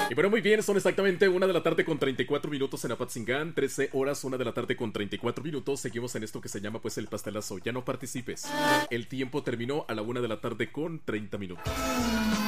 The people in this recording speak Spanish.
Y bueno, muy bien, son exactamente 1 de la tarde con 34 minutos en Apatzingán, 13 horas, 1 de la tarde con 34 minutos. Seguimos en esto que se llama pues el pastelazo. Ya no participes. El tiempo terminó a la 1 de la tarde con 30 minutos.